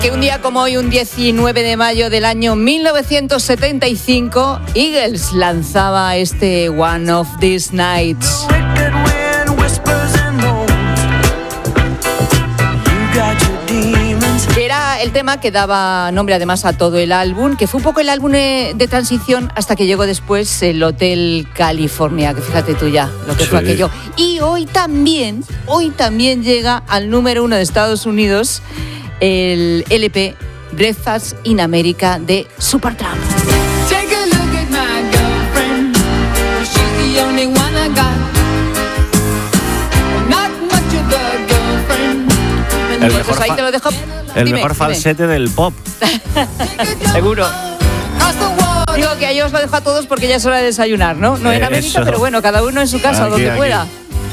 Que un día como hoy, un 19 de mayo del año 1975, Eagles lanzaba este One of These Nights. Era el tema que daba nombre además a todo el álbum, que fue un poco el álbum de transición hasta que llegó después el Hotel California, que fíjate tú ya lo que fue aquello. Y hoy también llega al número 1 de Estados Unidos el LP Breakfast in America de Supertramp. Pues ahí te lo dejo. El mejor falsete del pop. Seguro. Digo que ahí os lo dejo a todos porque ya es hora de desayunar, ¿no? No en América, pero bueno, cada uno en su casa, donde pueda.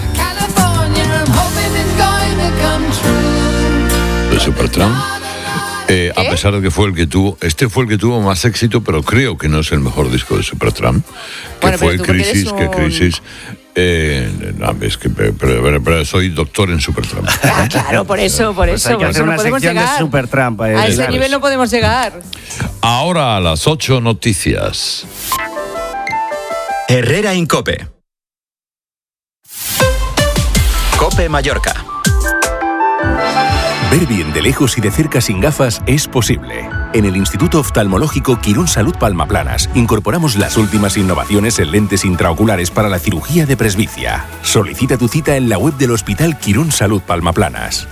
De Supertramp. A pesar de que fue el que tuvo, fue el que tuvo más éxito, pero creo que no es el mejor disco de Supertramp, que fue Crisis. Pero soy doctor en Supertramp. Claro, por eso. Hay que hacer una sección de Supertramp. A ese nivel no podemos llegar. Ahora a las 8 noticias. Herrera en COPE. COPE Mallorca. Ver bien de lejos y de cerca sin gafas es posible. En el Instituto Oftalmológico Quirón Salud Palmaplanas incorporamos las últimas innovaciones en lentes intraoculares para la cirugía de presbicia. Solicita tu cita en la web del Hospital Quirón Salud Palmaplanas.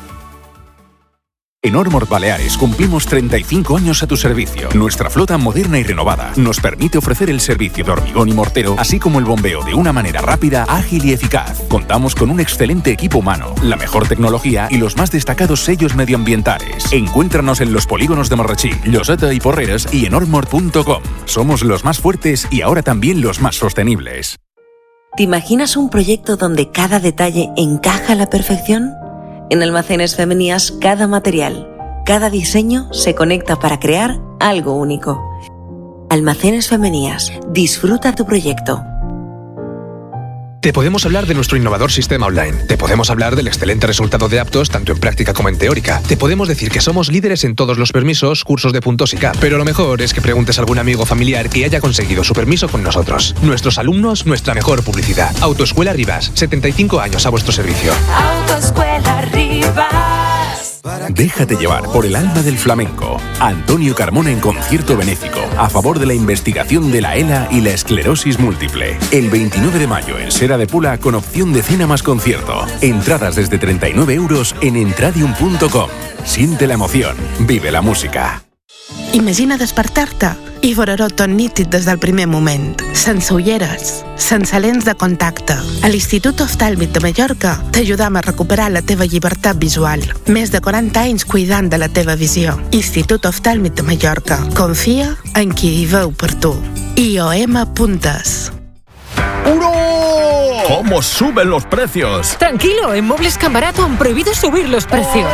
En Ormor Baleares cumplimos 35 años a tu servicio. Nuestra flota moderna y renovada nos permite ofrecer el servicio de hormigón y mortero, así como el bombeo de una manera rápida, ágil y eficaz. Contamos con un excelente equipo humano, la mejor tecnología y los más destacados sellos medioambientales. Encuéntranos en los polígonos de Marratxí, Lloseta y Porreres y en ormor.com. Somos los más fuertes y ahora también los más sostenibles. ¿Te imaginas un proyecto donde cada detalle encaja a la perfección? En Almacenes Femenías, cada material, cada diseño se conecta para crear algo único. Almacenes Femenías, disfruta tu proyecto. Te podemos hablar de nuestro innovador sistema online. Te podemos hablar del excelente resultado de aptos tanto en práctica como en teórica. Te podemos decir que somos líderes en todos los permisos, cursos de puntos y CAP. Pero lo mejor es que preguntes a algún amigo o familiar que haya conseguido su permiso con nosotros. Nuestros alumnos, nuestra mejor publicidad. Autoescuela Rivas, 75 años a vuestro servicio. Autoescuela Rivas. Déjate llevar por el alma del flamenco. Antonio Carmona en concierto benéfico a favor de la investigación de la ELA y la esclerosis múltiple. El 29 de mayo en Sera de Pula con opción de cena más concierto. Entradas desde 39 euros en entradium.com. Siente la emoción, vive la música. Imagina despertar-te i veure-ho tot nítid des del primer moment, sense ulleres, sense lents de contacte. A l'Institut Oftàlmic de Mallorca t'ajudam a recuperar la teva llibertat visual. Més de 40 anys cuidant de la teva visió. Institut Oftàlmic de Mallorca. Confia en qui hi veu per tu. IOM Puntes. ¡Uro! ¿Cómo suben los precios? Tranquilo, en Mobles Cambarato han prohibido subir los precios.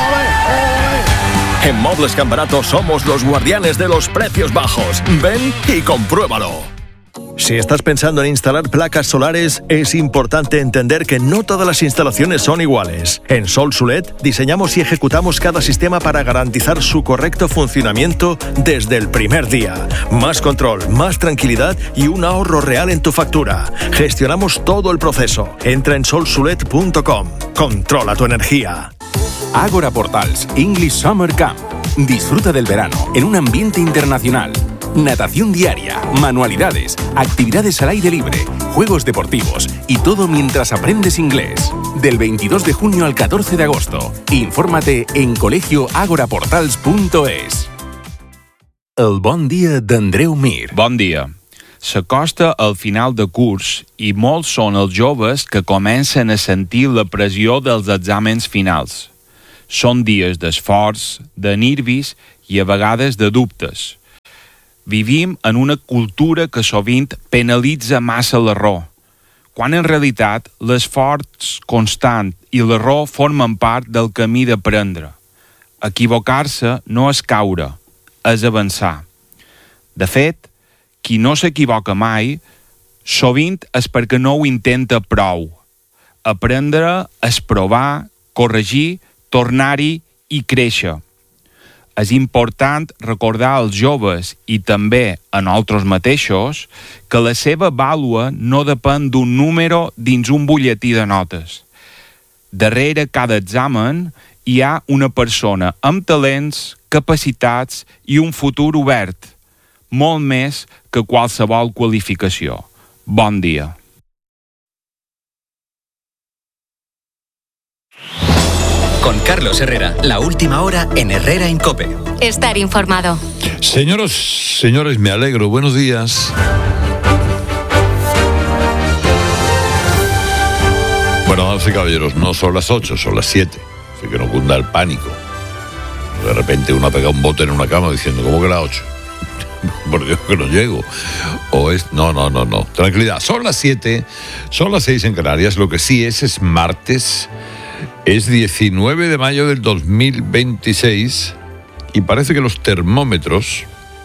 En Mobles Cambarato somos los guardianes de los precios bajos. Ven y compruébalo. Si estás pensando en instalar placas solares, es importante entender que no todas las instalaciones son iguales. En Sol Solet diseñamos y ejecutamos cada sistema para garantizar su correcto funcionamiento desde el primer día. Más control, más tranquilidad y un ahorro real en tu factura. Gestionamos todo el proceso. Entra en solsolet.com. Controla tu energía. Ágora Portals English Summer Camp. Disfruta del verano en un ambiente internacional. Natación diaria, manualidades, actividades al aire libre, juegos deportivos y todo mientras aprendes inglés. Del 22 de junio al 14 de agosto. Infórmate en colegioagoraportals.es. El bon dia d'Andreu Mir. Bon dia. S'acosta al final de curs i molts són els joves que comencen a sentir la pressió dels exàmens finals. Són dies d'esforç, de nervis i a vegades de dubtes. Vivim en una cultura que sovint penalitza massa l'error, quan en realitat l'esforç constant i l'error formen part del camí d'aprendre. Equivocar-se no és caure, és avançar. De fet, qui no s'equivoca mai, sovint és perquè no ho intenta prou. Aprendre és provar, corregir, tornar-hi i créixer. és important recordar als joves i també a nosaltres mateixos que la seva vàlua no depèn d'un número dins un butlletí de notes. Darrere cada examen hi ha una persona amb talents, capacitats i un futur obert, molt més que qualsevol qualificació. Bon dia. Con Carlos Herrera, la última hora en Herrera en COPE. Estar informado. Señores, me alegro. Buenos días. Bueno, damas y caballeros, no son las 8, son las 7. Así que no cunda el pánico. De repente uno ha pegado un bote en una cama diciendo, ¿cómo que las 8? Por Dios que no llego. No. Tranquilidad. Son las 7, son las 6 en Canarias. Lo que sí es martes. Es 19 de mayo del 2026 y parece que los termómetros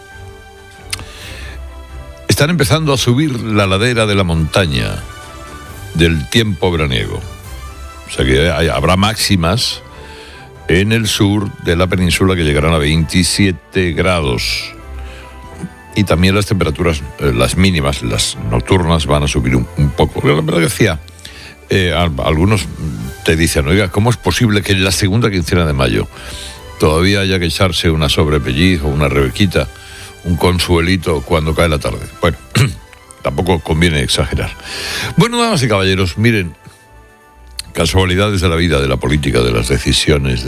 están empezando a subir la ladera de la montaña del tiempo veraniego. O sea que habrá máximas en el sur de la península que llegarán a 27 grados. Y también las temperaturas, las mínimas, las nocturnas, van a subir un poco. La verdad que decía, algunos te dicen, oiga, ¿cómo es posible que en la segunda quincena de mayo todavía haya que echarse una sobrepelliz o una rebequita, un consuelito cuando cae la tarde? Bueno, tampoco conviene exagerar. Bueno, damas y caballeros, miren, casualidades de la vida, de la política, de las decisiones,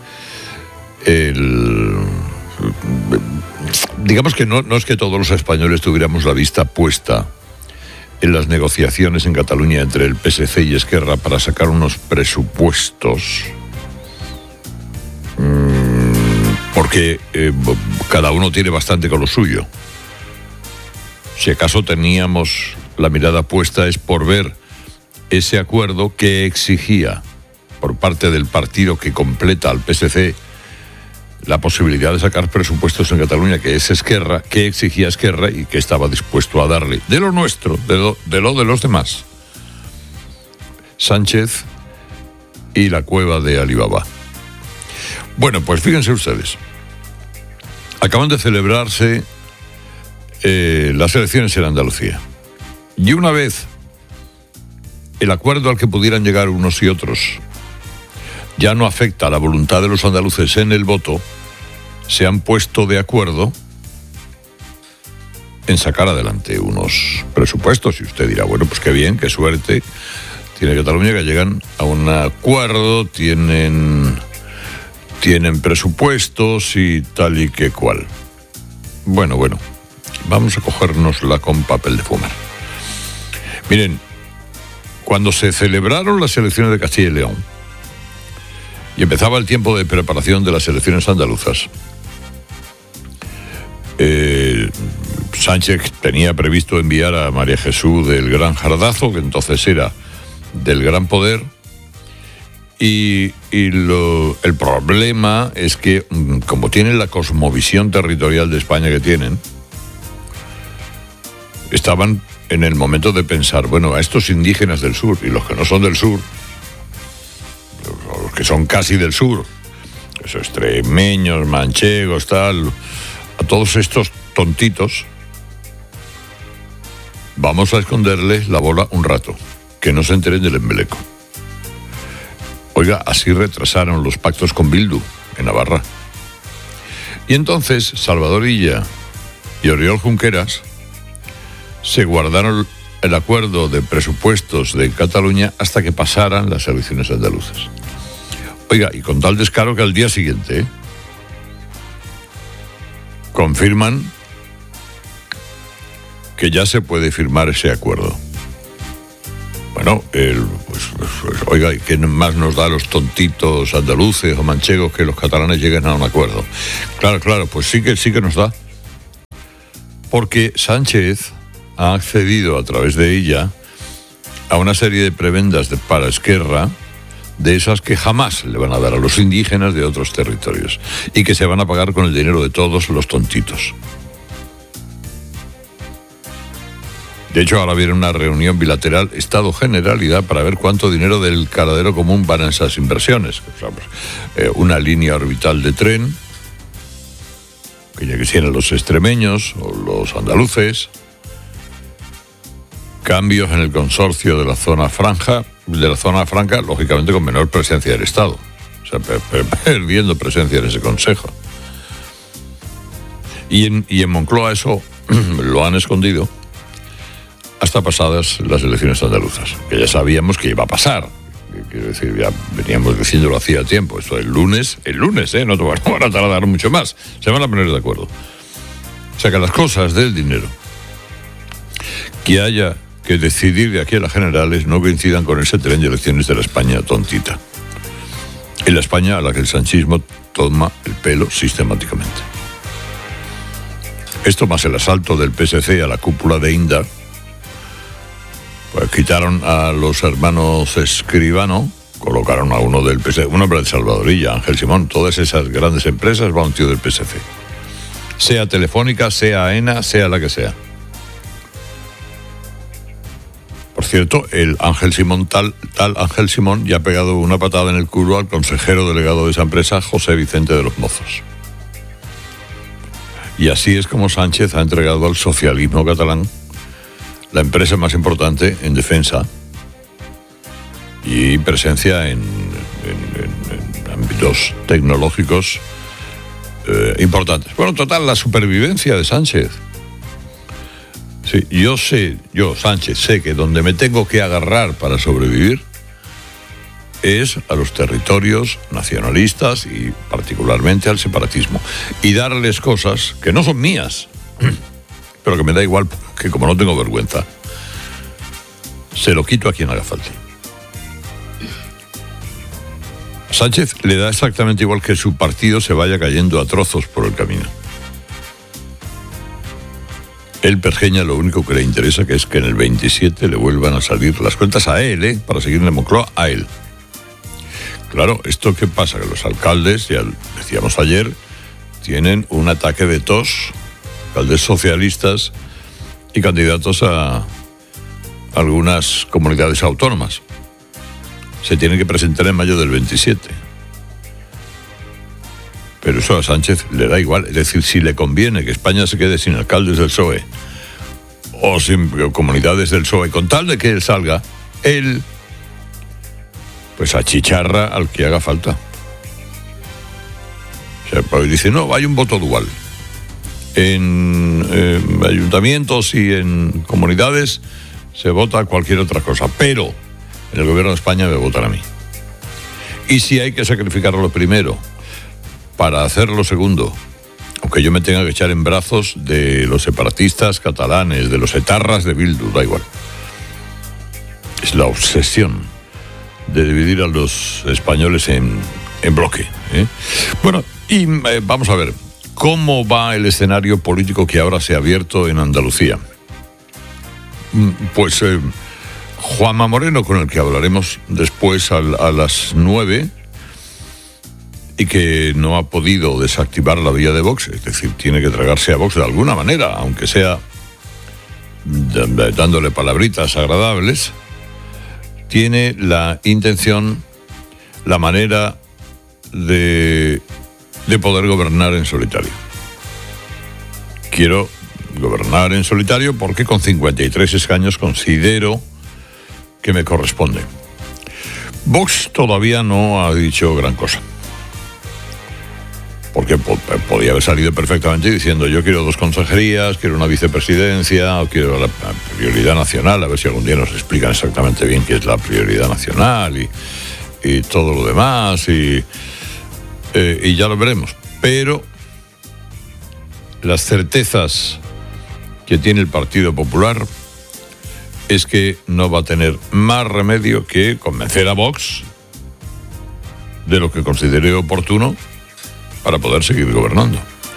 digamos que no es que todos los españoles tuviéramos la vista puesta en las negociaciones en Cataluña entre el PSC y Esquerra para sacar unos presupuestos, porque cada uno tiene bastante con lo suyo. Si acaso teníamos la mirada puesta es por ver ese acuerdo que exigía por parte del partido que completa al PSC la posibilidad de sacar presupuestos en Cataluña, que es Esquerra, que exigía Esquerra y que estaba dispuesto a darle de lo nuestro, de lo de los demás. Sánchez y la cueva de Alibaba. Bueno, pues fíjense ustedes. Acaban de celebrarse las elecciones en Andalucía. Y una vez el acuerdo al que pudieran llegar unos y otros ya no afecta a la voluntad de los andaluces en el voto, se han puesto de acuerdo en sacar adelante unos presupuestos. Y usted dirá, bueno, pues qué bien, qué suerte tiene Cataluña, que llegan a un acuerdo, tienen presupuestos y tal y que cual. Bueno, vamos a cogérnosla con papel de fumar. Miren, cuando se celebraron las elecciones de Castilla y León y empezaba el tiempo de preparación de las elecciones andaluzas, Sánchez tenía previsto enviar a María Jesús del Gran Jardazo, que entonces era del Gran Poder, y el problema es que, como tienen la cosmovisión territorial de España que tienen, estaban en el momento de pensar, bueno, a estos indígenas del sur y los que no son del sur, los que son casi del sur, esos extremeños, manchegos, tal, a todos estos tontitos, vamos a esconderles la bola un rato, que no se enteren del embeleco. Oiga, así retrasaron los pactos con Bildu en Navarra. Y entonces Salvador Illa y Oriol Junqueras se guardaron el acuerdo de presupuestos de Cataluña hasta que pasaran las elecciones andaluzas. Oiga, y con tal descaro que al día siguiente confirman que ya se puede firmar ese acuerdo. Bueno, oiga, ¿qué más nos da a los tontitos andaluces o manchegos que los catalanes lleguen a un acuerdo? Claro, pues sí que nos da. Porque Sánchez ha accedido a través de ella a una serie de prebendas para Esquerra, de esas que jamás le van a dar a los indígenas de otros territorios y que se van a pagar con el dinero de todos los tontitos. De hecho, ahora viene una reunión bilateral Estado-Generalidad para ver cuánto dinero del caladero común van a esas inversiones. O sea, una línea orbital de tren que ya quisieran los extremeños o los andaluces, cambios en el consorcio de la zona franca, lógicamente con menor presencia del Estado, o sea, perdiendo presencia en ese consejo. Y en Moncloa eso lo han escondido hasta pasadas las elecciones andaluzas, que ya sabíamos que iba a pasar. Quiero decir, ya veníamos diciéndolo hacía tiempo. Esto el lunes, no van a tardar mucho más. Se van a poner de acuerdo. O sea que las cosas del dinero que haya que decidir de aquí a las generales no coincidan con ese tren de elecciones de la España tontita. En la España a la que el sanchismo toma el pelo sistemáticamente. Esto más el asalto del PSC a la cúpula de Indar. Pues quitaron a los hermanos Escribano, colocaron a uno del PSC, un hombre de Salvadorilla, Ángel Simón. Todas esas grandes empresas va un tío del PSC. Sea Telefónica, sea AENA, sea la que sea. Por cierto, el Ángel Simón, tal Ángel Simón, ya ha pegado una patada en el culo al consejero delegado de esa empresa, José Vicente de los Mozos. Y así es como Sánchez ha entregado al socialismo catalán la empresa más importante en defensa y presencia en ámbitos tecnológicos importantes. Bueno, total, la supervivencia de Sánchez. Sí, yo, Sánchez, sé que donde me tengo que agarrar para sobrevivir es a los territorios nacionalistas y particularmente al separatismo. Y darles cosas que no son mías, pero que me da igual, que como no tengo vergüenza, se lo quito a quien haga falta. Sánchez le da exactamente igual que su partido se vaya cayendo a trozos por el camino. Él pergeña lo único que le interesa, que es que en el 27 le vuelvan a salir las cuentas a él, para seguir en Moncloa, a él. Claro, ¿esto qué pasa? Que los alcaldes, ya decíamos ayer, tienen un ataque de tos, alcaldes socialistas y candidatos a algunas comunidades autónomas. Se tienen que presentar en mayo del 27. Pero eso a Sánchez le da igual. Es decir, si le conviene que España se quede sin alcaldes del PSOE o sin comunidades del PSOE, con tal de que él salga, él pues achicharra al que haga falta. O sea, pues dice, no, hay un voto dual. En ayuntamientos y en comunidades se vota cualquier otra cosa, pero en el gobierno de España me votan a mí. Y si hay que sacrificar lo primero para hacer lo segundo, aunque yo me tenga que echar en brazos de los separatistas catalanes, de los etarras de Bildu, da igual. Es la obsesión de dividir a los españoles en bloque. Bueno, y vamos a ver cómo va el escenario político que ahora se ha abierto en Andalucía. Pues Juanma Moreno, con el que hablaremos después a las 9, y que no ha podido desactivar la vía de Vox, es decir, tiene que tragarse a Vox de alguna manera, aunque sea dándole palabritas agradables, tiene la intención, la manera de poder gobernar en solitario. Quiero gobernar en solitario porque con 53 escaños considero que me corresponde. Vox todavía no ha dicho gran cosa, porque podía haber salido perfectamente diciendo yo quiero 2 consejerías, quiero una vicepresidencia, o quiero la prioridad nacional, a ver si algún día nos explican exactamente bien qué es la prioridad nacional y todo lo demás, y ya lo veremos. Pero las certezas que tiene el Partido Popular es que no va a tener más remedio que convencer a Vox de lo que considere oportuno para poder seguir gobernando.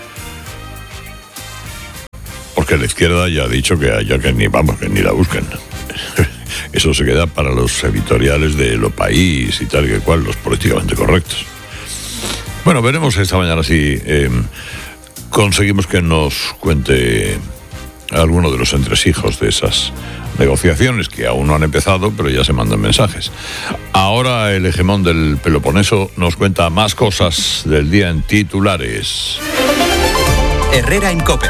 Porque la izquierda ya ha dicho que ni la busquen. Eso se queda para los editoriales de Lo País y tal que cual, los políticamente correctos. Bueno, veremos esta mañana si conseguimos que nos cuente alguno de los entresijos de esas negociaciones que aún no han empezado, pero ya se mandan mensajes. Ahora el hegemón del Peloponeso nos cuenta más cosas del día en titulares. Herrera en COPE.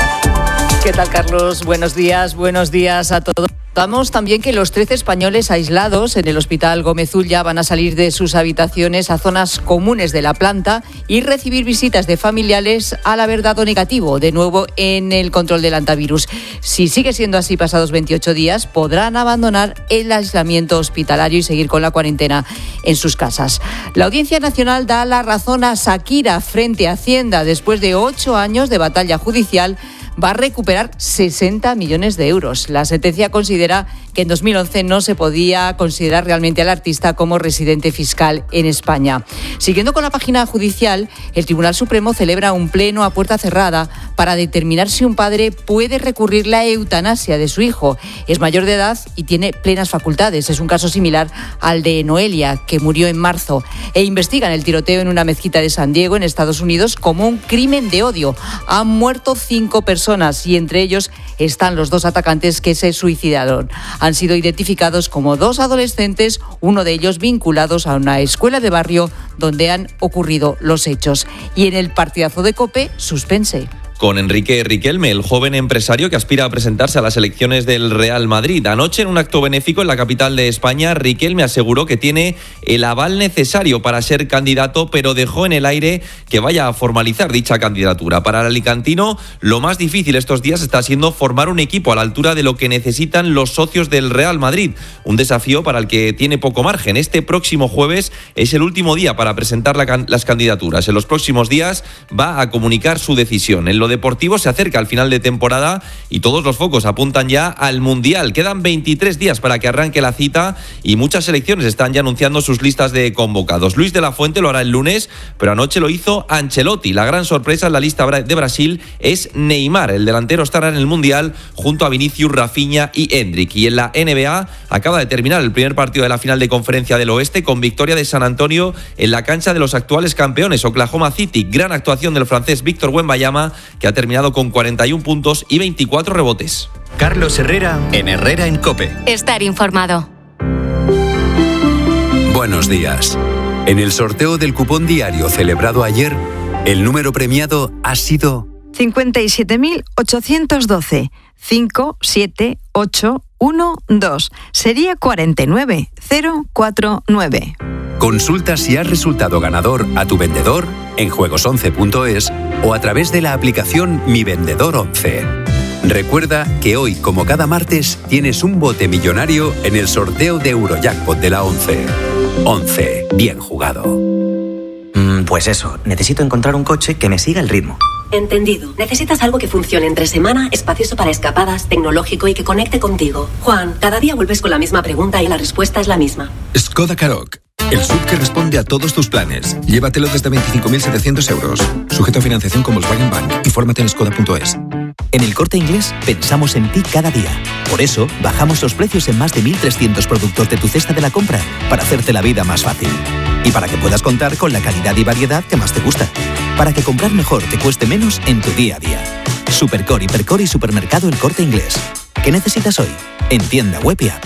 ¿Qué tal, Carlos? Buenos días a todos. Contamos también que los 13 españoles aislados en el Hospital Gómez Ulla van a salir de sus habitaciones a zonas comunes de la planta y recibir visitas de familiares al haber dado negativo, de nuevo en el control del antivirus. Si sigue siendo así pasados 28 días, podrán abandonar el aislamiento hospitalario y seguir con la cuarentena en sus casas. La Audiencia Nacional da la razón a Shakira frente a Hacienda. Después de 8 años de batalla judicial, va a recuperar 60 millones de euros. La sentencia considera que en 2011 no se podía considerar realmente al artista como residente fiscal en España. Siguiendo con la página judicial, el Tribunal Supremo celebra un pleno a puerta cerrada para determinar si un padre puede recurrir la eutanasia de su hijo. Es mayor de edad y tiene plenas facultades. Es un caso similar al de Noelia, que murió en marzo. Investigan el tiroteo en una mezquita de San Diego, en Estados Unidos, como un crimen de odio. Han muerto 5 personas y entre ellos están los 2 atacantes que se suicidaron. Han sido identificados como 2 adolescentes, uno de ellos vinculados a una escuela de barrio donde han ocurrido los hechos. Y en el partidazo de COPE, suspense. Con Enrique Riquelme, el joven empresario que aspira a presentarse a las elecciones del Real Madrid. Anoche, en un acto benéfico en la capital de España, Riquelme aseguró que tiene el aval necesario para ser candidato, pero dejó en el aire que vaya a formalizar dicha candidatura. Para el alicantino, lo más difícil estos días está siendo formar un equipo a la altura de lo que necesitan los socios del Real Madrid. Un desafío para el que tiene poco margen. Este próximo jueves es el último día para presentar las candidaturas. En los próximos días va a comunicar su decisión. En lo deportivo se acerca al final de temporada y todos los focos apuntan ya al Mundial. Quedan 23 días para que arranque la cita y muchas selecciones están ya anunciando sus listas de convocados. Luis de la Fuente lo hará el lunes, pero anoche lo hizo Ancelotti. La gran sorpresa en la lista de Brasil es Neymar. El delantero estará en el Mundial junto a Vinicius, Rafinha y Endrick. Y en la NBA acaba de terminar el primer partido de la final de Conferencia del Oeste con victoria de San Antonio en la cancha de los actuales campeones Oklahoma City. Gran actuación del francés Víctor Wembanyama, que ha terminado con 41 puntos y 24 rebotes. Carlos Herrera en Herrera en COPE. Estar informado. Buenos días. En el sorteo del cupón diario celebrado ayer, el número premiado ha sido 57.812 57812. Sería 49049. Consulta si has resultado ganador a tu vendedor en juegos11.es o a través de la aplicación Mi Vendedor 11. Recuerda que hoy, como cada martes, tienes un bote millonario en el sorteo de Eurojackpot de la 11. 11. Bien jugado. Pues eso, necesito encontrar un coche que me siga el ritmo. Entendido. Necesitas algo que funcione entre semana, espacioso para escapadas, tecnológico y que conecte contigo. Juan, cada día vuelves con la misma pregunta y la respuesta es la misma. Skoda Karoq. El SUV que responde a todos tus planes. Llévatelo desde 25.700 euros. Sujeto a financiación con Volkswagen Bank. Infórmate en skoda.es. En El Corte Inglés pensamos en ti cada día. Por eso, bajamos los precios en más de 1.300 productos de tu cesta de la compra para hacerte la vida más fácil. Y para que puedas contar con la calidad y variedad que más te gusta. Para que comprar mejor te cueste menos en tu día a día. Supercore, Hipercore y Supermercado El Corte Inglés. ¿Qué necesitas hoy? En tienda web y app.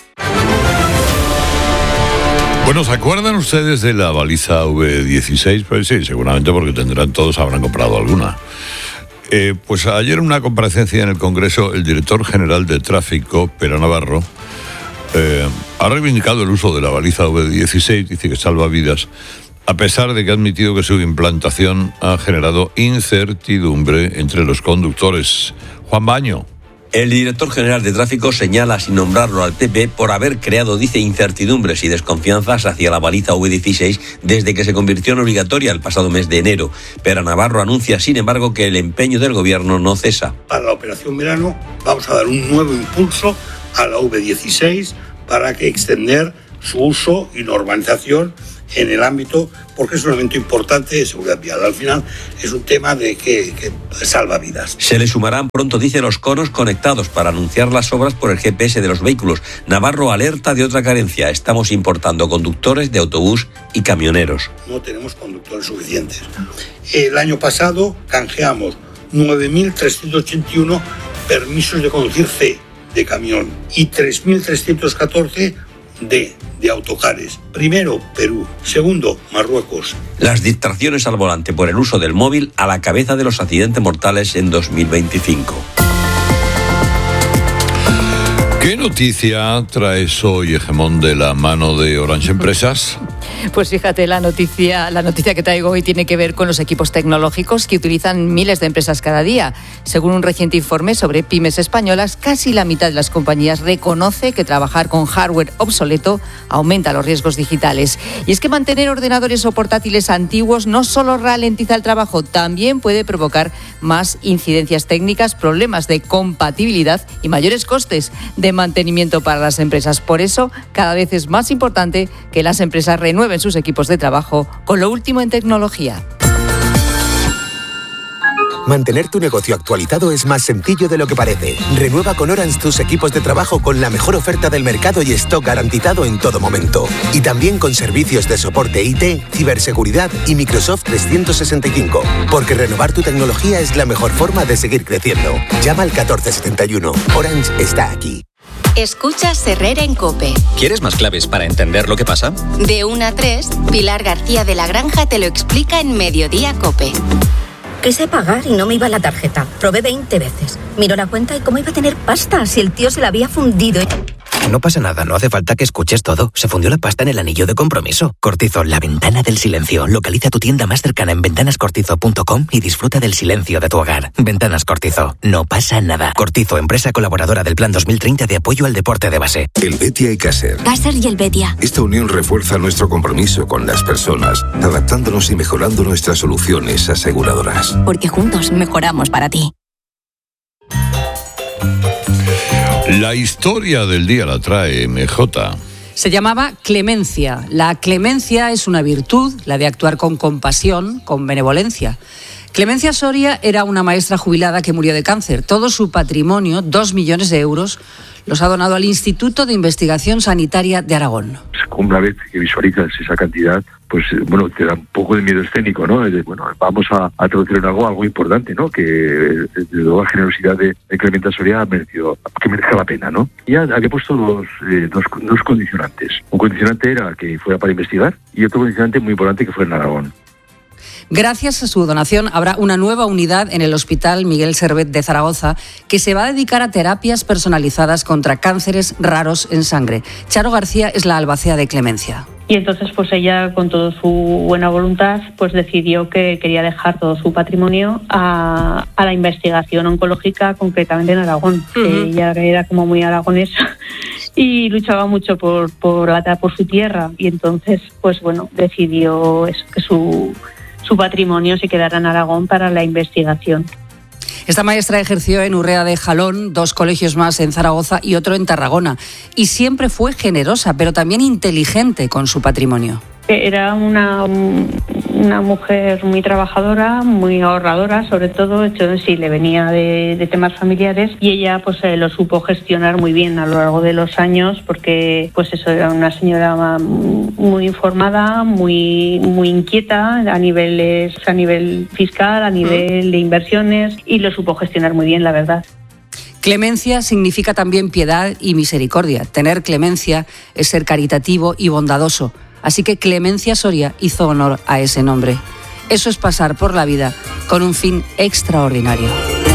Bueno, ¿se acuerdan ustedes de la baliza V16? Pues sí, seguramente porque todos habrán comprado alguna. Pues ayer en una comparecencia en el Congreso, el director general de Tráfico, Pera Navarro, ha reivindicado el uso de la baliza V16, dice que salva vidas, a pesar de que ha admitido que su implantación ha generado incertidumbre entre los conductores. Juan Baño. El director general de Tráfico señala, sin nombrarlo al PP, por haber creado, dice, incertidumbres y desconfianzas hacia la baliza V16 desde que se convirtió en obligatoria el pasado mes de enero. Pera Navarro anuncia, sin embargo, que el empeño del gobierno no cesa. Para la operación verano vamos a dar un nuevo impulso a la V16 para que extender su uso y normalización en el ámbito, porque es un elemento importante de seguridad vial. Al final es un tema de que salva vidas. Se le sumarán pronto, dice, los conos conectados para anunciar las obras por el GPS de los vehículos. Navarro alerta de otra carencia. Estamos importando conductores de autobús y camioneros. No tenemos conductores suficientes. El año pasado canjeamos 9.381 permisos de conducir C de camión y 3.314 de autocares. Primero, Perú. Segundo, Marruecos. Las distracciones al volante por el uso del móvil a la cabeza de los accidentes mortales en 2025. ¿Qué noticia traes hoy, Hegemón, de la mano de Orange Empresas? Pues fíjate, la noticia que traigo hoy tiene que ver con los equipos tecnológicos que utilizan miles de empresas cada día. Según un reciente informe sobre pymes españolas, casi la mitad de las compañías reconoce que trabajar con hardware obsoleto aumenta los riesgos digitales. Y es que mantener ordenadores o portátiles antiguos no solo ralentiza el trabajo, también puede provocar más incidencias técnicas, problemas de compatibilidad y mayores costes de mantenimiento para las empresas. Por eso, cada vez es más importante que las empresas renueven sus equipos de trabajo con lo último en tecnología. Mantener tu negocio actualizado es más sencillo de lo que parece. Renueva con Orange tus equipos de trabajo con la mejor oferta del mercado y stock garantizado en todo momento. Y también con servicios de soporte IT, ciberseguridad y Microsoft 365. Porque renovar tu tecnología es la mejor forma de seguir creciendo. Llama al 1471. Orange está aquí. Escuchas Herrera en COPE. ¿Quieres más claves para entender lo que pasa? De 1 a 3, Pilar García de la Granja te lo explica en Mediodía COPE. Quise pagar y no me iba la tarjeta. Probé 20 veces. Miro la cuenta y cómo iba a tener pasta si el tío se la había fundido. No pasa nada, no hace falta que escuches todo. Se fundió la pasta en el anillo de compromiso. Cortizo, la ventana del silencio. Localiza tu tienda más cercana en ventanascortizo.com y disfruta del silencio de tu hogar. Ventanas Cortizo, no pasa nada. Cortizo, empresa colaboradora del Plan 2030 de apoyo al deporte de base. El Betia y Caser. Caser y el Betia. Esta unión refuerza nuestro compromiso con las personas, adaptándonos y mejorando nuestras soluciones aseguradoras. Porque juntos mejoramos para ti. La historia del día la trae MJ. Se llamaba clemencia. La clemencia es una virtud, la de actuar con compasión, con benevolencia. Clemencia Soria era una maestra jubilada que murió de cáncer. Todo su patrimonio, 2 millones de euros, los ha donado al Instituto de Investigación Sanitaria de Aragón. Una vez que visualizas esa cantidad, pues bueno, te da un poco de miedo escénico, ¿no? Bueno, vamos a traducir en algo importante, ¿no? Que de la generosidad de Clemencia Soria que merezca la pena, ¿no? Ya había puesto dos condicionantes. Un condicionante era que fuera para investigar y otro condicionante muy importante que fuera en Aragón. Gracias a su donación habrá una nueva unidad en el Hospital Miguel Servet de Zaragoza que se va a dedicar a terapias personalizadas contra cánceres raros en sangre. Charo García es la albacea de Clemencia. Y entonces pues ella, con toda su buena voluntad, pues decidió que quería dejar todo su patrimonio a la investigación oncológica, concretamente en Aragón. Ella era como muy aragonesa y luchaba mucho por su tierra, y entonces pues bueno, decidió que su patrimonio se quedara en Aragón para la investigación. Esta maestra ejerció en Urrea de Jalón, 2 colegios más en Zaragoza y otro en Tarragona. Y siempre fue generosa, pero también inteligente con su patrimonio. Era una mujer muy trabajadora, muy ahorradora, sobre todo. Sí, le venía de temas familiares, y ella pues lo supo gestionar muy bien a lo largo de los años, porque pues eso, era una señora muy informada, muy inquieta a nivel fiscal, a nivel de inversiones, y lo supo gestionar muy bien, la verdad. Clemencia significa también piedad y misericordia. Tener clemencia es ser caritativo y bondadoso. Así que Clemencia Soria hizo honor a ese nombre. Eso es pasar por la vida con un fin extraordinario.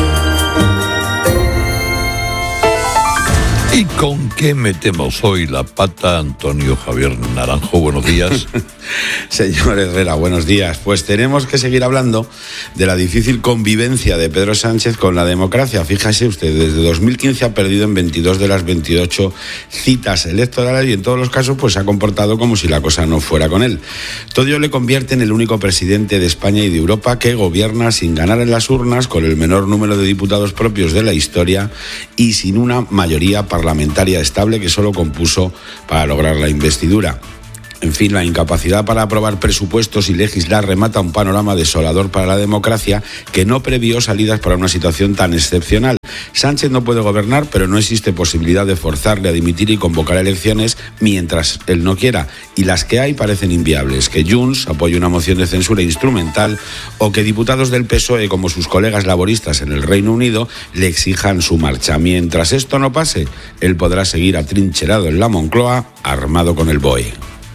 ¿Y con qué metemos hoy la pata, Antonio Javier Naranjo? Buenos días. Señor Herrera, buenos días. Pues tenemos que seguir hablando de la difícil convivencia de Pedro Sánchez con la democracia. Fíjese usted, desde 2015 ha perdido en 22 de las 28 citas electorales, y en todos los casos pues se ha comportado como si la cosa no fuera con él. Todo ello le convierte en el único presidente de España y de Europa que gobierna sin ganar en las urnas, con el menor número de diputados propios de la historia y sin una mayoría parlamentaria estable que solo compuso para lograr la investidura. En fin, la incapacidad para aprobar presupuestos y legislar remata un panorama desolador para la democracia que no previó salidas para una situación tan excepcional. Sánchez no puede gobernar, pero no existe posibilidad de forzarle a dimitir y convocar elecciones mientras él no quiera. Y las que hay parecen inviables. Que Junts apoye una moción de censura instrumental o que diputados del PSOE, como sus colegas laboristas en el Reino Unido, le exijan su marcha. Mientras esto no pase, él podrá seguir atrincherado en la Moncloa, armado con el BOE.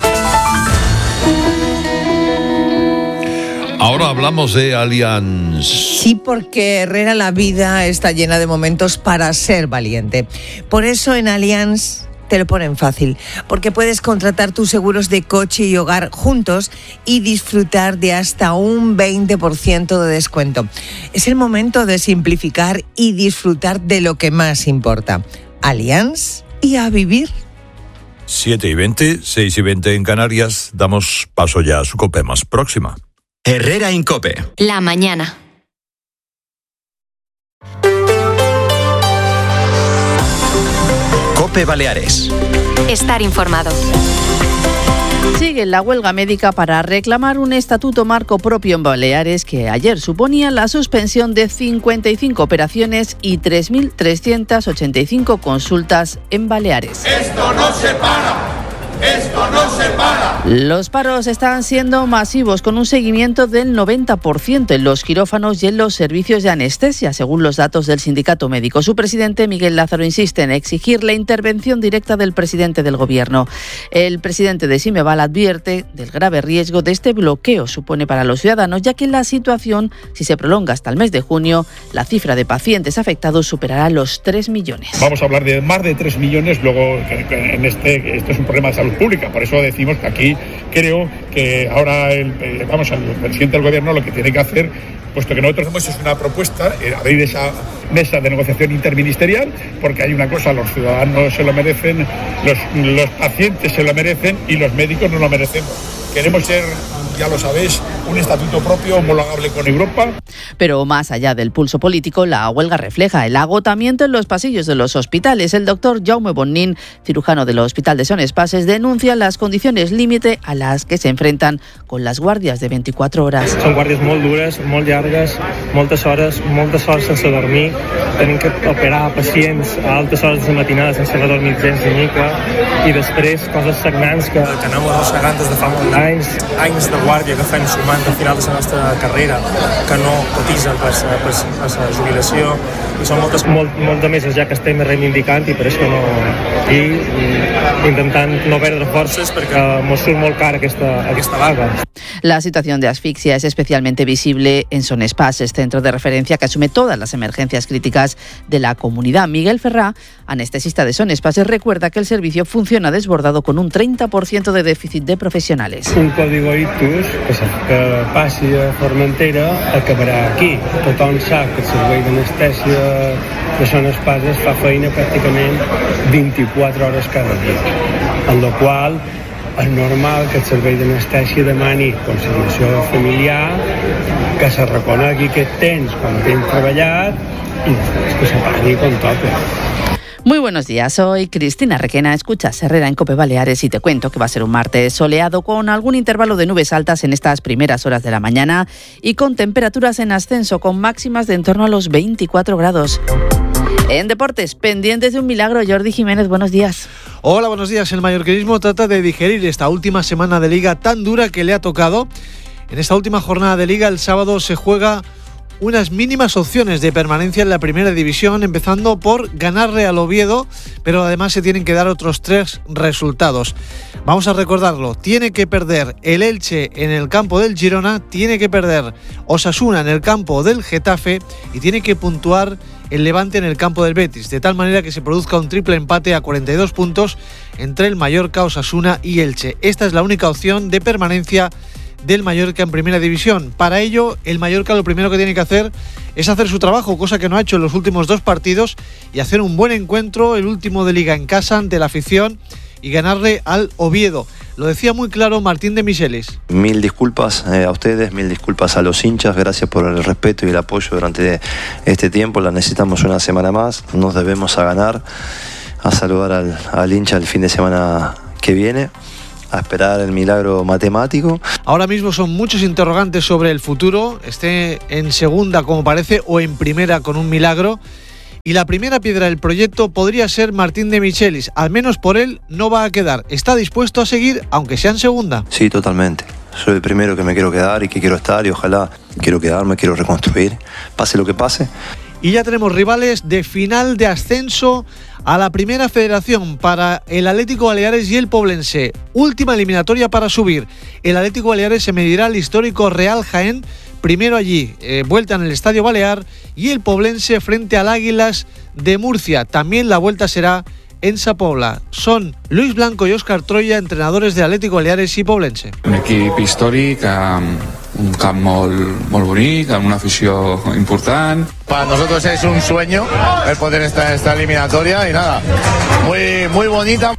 Ahora hablamos de Allianz. Sí, porque Herrera, la vida está llena de momentos para ser valiente. Por eso en Allianz te lo ponen fácil, porque puedes contratar tus seguros de coche y hogar juntos y disfrutar de hasta un 20% de descuento. Es el momento de simplificar y disfrutar de lo que más importa. Allianz y a vivir. 7:20, 6:20 en Canarias. Damos paso ya a su COPE más próxima. Herrera en COPE. La mañana. COPE Baleares. Estar informado. Sigue la huelga médica para reclamar un estatuto marco propio en Baleares que ayer suponía la suspensión de 55 operaciones y 3.385 consultas en Baleares. ¡Esto no se para! ¡Esto no se para! Los paros están siendo masivos, con un seguimiento del 90% en los quirófanos y en los servicios de anestesia, según los datos del sindicato médico. Su presidente, Miguel Lázaro, insiste en exigir la intervención directa del presidente del Gobierno. El presidente de Simeval advierte del grave riesgo de este bloqueo supone para los ciudadanos, ya que la situación, si se prolonga hasta el mes de junio, la cifra de pacientes afectados superará los 3 millones. Vamos a hablar de más de 3 millones, luego esto es un problema de salud pública, por eso decimos que aquí creo que ahora el presidente del Gobierno lo que tiene que hacer, puesto que nosotros hemos hecho una propuesta, abrir esa mesa de negociación interministerial, porque hay una cosa, los ciudadanos se lo merecen, los pacientes se lo merecen y los médicos no lo merecemos. Queremos ser, ya lo sabéis, un estatuto propio homologable con Europa. Pero más allá del pulso político, la huelga refleja el agotamiento en los pasillos de los hospitales. El doctor Jaume Bonnín, cirujano del Hospital de Son Espases, denuncia las condiciones límite a las que se enfrentan con las guardias de 24 horas. Són guàrdies molt dures, molt llargues, moltes hores sense dormir. Tenim que operar pacients a altes hores de matinada sense haver dormit gens ni mica, i després coses sagnants que anem arrossegant des de fa molts anys de guàrdia que fem sumant al final de la nostra carrera, que no cotitzen per la jubilació, i són molt de mesos ja que estem reivindicant i per això no, i intentant no perdre forces perquè ens surt molt car aquesta vaga. La situación de asfixia es especialmente visible en Son Espases, centro de referencia que asume todas las emergencias críticas de la comunidad. Miguel Ferrá, anestesista de Son Espases, recuerda que el servicio funciona desbordado con un 30% de déficit de profesionales. Un código ictus que passi a Formentera acabarà aquí. Tothom sap que el servei d'anestèsia de Son Espases fa feina pràcticament 24 hores cada dia, en la qual és normal que el servei d'anestèsia demani conciliació familiar, que se reconegui aquest temps quan tens treballat i després que se pagui com toca. Muy buenos días, soy Cristina Requena, escuchas Herrera en COPE Baleares y te cuento que va a ser un martes soleado con algún intervalo de nubes altas en estas primeras horas de la mañana y con temperaturas en ascenso, con máximas de en torno a los 24 grados. En deportes, pendientes de un milagro, Jordi Jiménez, buenos días. Hola, buenos días. El mallorquinismo trata de digerir esta última semana de Liga tan dura que le ha tocado. En esta última jornada de Liga, el sábado se juega unas mínimas opciones de permanencia en la primera división, empezando por ganarle al Oviedo, pero además se tienen que dar otros 3 resultados. Vamos a recordarlo: tiene que perder el Elche en el campo del Girona, tiene que perder Osasuna en el campo del Getafe y tiene que puntuar el Levante en el campo del Betis, de tal manera que se produzca un triple empate a 42 puntos entre el Mallorca, Osasuna y Elche. Esta es la única opción de permanencia del Mallorca en primera división. Para ello, el Mallorca lo primero que tiene que hacer es hacer su trabajo, cosa que no ha hecho en los últimos 2 partidos, y hacer un buen encuentro, el último de Liga en casa ante la afición, y ganarle al Oviedo. Lo decía muy claro Martín de Michelis. Mil disculpas a ustedes, mil disculpas a los hinchas, gracias por el respeto y el apoyo durante este tiempo. La necesitamos una semana más, nos debemos a ganar, a saludar al hincha el fin de semana que viene. a esperar el milagro matemático. Ahora mismo son muchos interrogantes sobre el futuro, esté en segunda como parece o en primera con un milagro. Y la primera piedra del proyecto podría ser Martín de Michelis. Al menos por él no va a quedar. Está dispuesto a seguir, aunque sea en segunda. Sí, totalmente. Soy el primero que me quiero quedar y que quiero estar y ojalá quiero quedarme, quiero reconstruir, pase lo que pase. Y ya tenemos rivales de final de ascenso a la Primera Federación para el Atlético Baleares y el Poblense. Última eliminatoria para subir. El Atlético Baleares se medirá al histórico Real Jaén, primero allí, vuelta en el Estadio Balear, y el Poblense frente al Águilas de Murcia. También la vuelta será en Sa Pobla. Son Luis Blanco y Óscar Troya, entrenadores de Atlético Baleares y Poblense. Un equip històric, un camp molt bonic, amb una afició important. Para nosotros es un sueño el poder estar en esta eliminatoria y nada, muy bonita.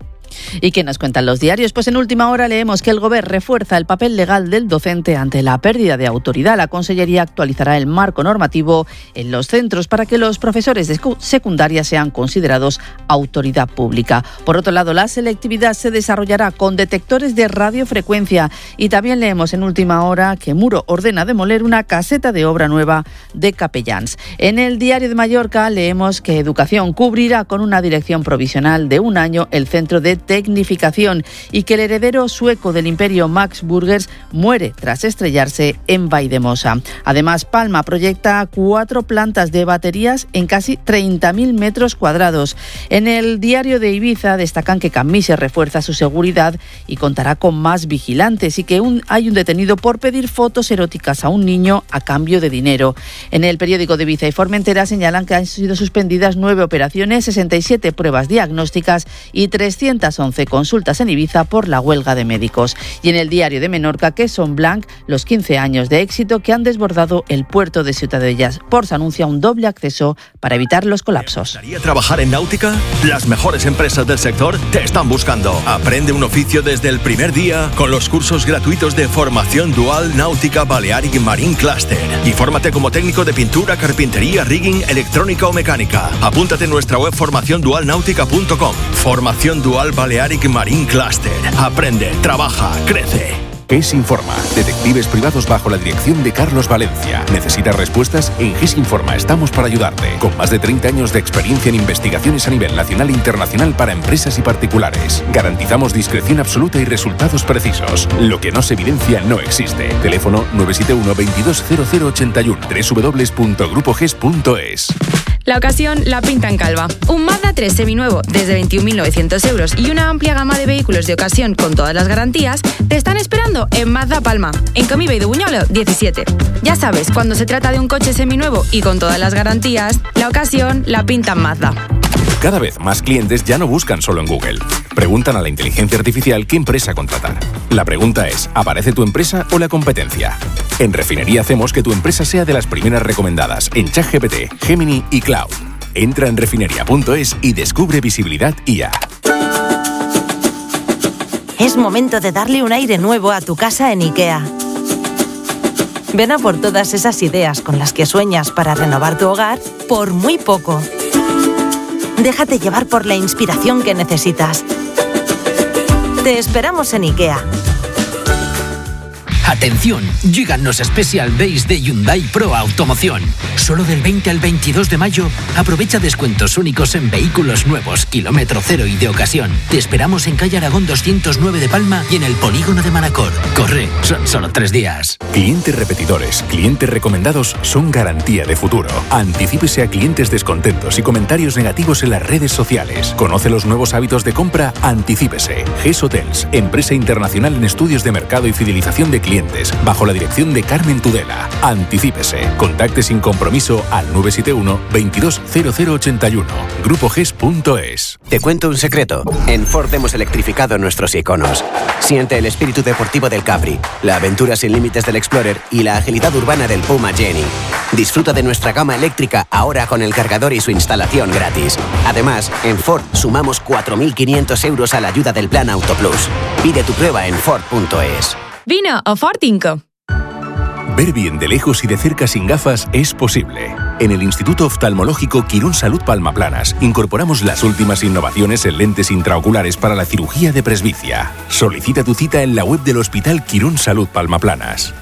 ¿Y qué nos cuentan los diarios? Pues en última hora leemos que el Gobierno refuerza el papel legal del docente ante la pérdida de autoridad. La Consellería actualizará el marco normativo en los centros para que los profesores de secundaria sean considerados autoridad pública. Por otro lado, la selectividad se desarrollará con detectores de radiofrecuencia. Y también leemos en última hora que Muro ordena demoler una caseta de obra nueva de Capellans. En el Diario de Mallorca leemos que Educación cubrirá con una dirección provisional de un año el centro de tecnificación y que el heredero sueco del imperio Max Burgers muere tras estrellarse en Valldemossa. Además, Palma proyecta 4 plantas de baterías en casi 30.000 metros cuadrados. En el Diario de Ibiza destacan que Camisse refuerza su seguridad y contará con más vigilantes y que hay un detenido por pedir fotos eróticas a un niño a cambio de dinero. En el periódico de Ibiza y Formentera señalan que han sido suspendidas 9 operaciones, 67 pruebas diagnósticas y 311 consultas en Ibiza por la huelga de médicos. Y en el Diario de Menorca que son Blanc los 15 años de éxito que han desbordado el puerto de Ciutadellas. Porsche anuncia un doble acceso para evitar los colapsos. ¿Te gustaría trabajar en náutica? Las mejores empresas del sector te están buscando. Aprende un oficio desde el primer día con los cursos gratuitos de formación dual Náutica Balearic Marine Cluster. Y fórmate como técnico de pintura, carpintería, rigging, electrónica o mecánica. Apúntate en nuestra web formaciondualnautica.com. Formación Dual Balearic Marine Cluster. Aprende, trabaja, crece. GES Informa. Detectives privados bajo la dirección de Carlos Valencia. ¿Necesitas respuestas? En GES Informa estamos para ayudarte. Con más de 30 años de experiencia en investigaciones a nivel nacional e internacional para empresas y particulares. Garantizamos discreción absoluta y resultados precisos. Lo que no se evidencia no existe. Teléfono 971 220081. www.grupoges.es. La ocasión la pintan calva. Un Mazda 3 seminuevo desde 21.900 euros y una amplia gama de vehículos de ocasión con todas las garantías te están esperando en Mazda Palma, en Camí Vell de Buñuelo 17. Ya sabes, cuando se trata de un coche seminuevo y con todas las garantías, la ocasión la pintan Mazda. Cada vez más clientes ya no buscan solo en Google. Preguntan a la inteligencia artificial qué empresa contratar. La pregunta es, ¿aparece tu empresa o la competencia? En Refinería hacemos que tu empresa sea de las primeras recomendadas en ChatGPT, Gemini y Cloud. Entra en refinería.es y descubre visibilidad IA. Es momento de darle un aire nuevo a tu casa en IKEA. Ven a por todas esas ideas con las que sueñas para renovar tu hogar por muy poco. Déjate llevar por la inspiración que necesitas. Te esperamos en IKEA. Atención, llegan los Special Days de Hyundai Pro Automoción. Solo del 20 al 22 de mayo, aprovecha descuentos únicos en vehículos nuevos, kilómetro cero y de ocasión. Te esperamos en calle Aragón 209 de Palma y en el polígono de Manacor. Corre, son solo 3 días. Clientes repetidores, clientes recomendados son garantía de futuro. Anticípese a clientes descontentos y comentarios negativos en las redes sociales. Conoce los nuevos hábitos de compra, anticípese. GES Hotels, empresa internacional en estudios de mercado y fidelización de clientes, bajo la dirección de Carmen Tudela. Anticípese. Contacte sin compromiso al 971 220081. GrupoGES.es. Te cuento un secreto. En Ford hemos electrificado nuestros iconos. Siente el espíritu deportivo del Capri, la aventura sin límites del Explorer y la agilidad urbana del Puma Jenny. Disfruta de nuestra gama eléctrica ahora con el cargador y su instalación gratis. Además, en Ford sumamos 4.500 euros a la ayuda del Plan Auto Plus. Pide tu prueba en Ford.es. Vino a Ford Inco. Ver bien de lejos y de cerca sin gafas es posible. En el Instituto Oftalmológico Quirón Salud Palma Planas incorporamos las últimas innovaciones en lentes intraoculares para la cirugía de presbicia. Solicita tu cita en la web del Hospital Quirón Salud Palma Planas.